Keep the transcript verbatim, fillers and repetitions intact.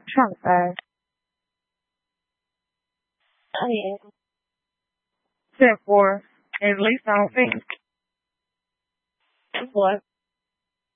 trying to say. Oh, yeah. Except for, at least I don't think. What?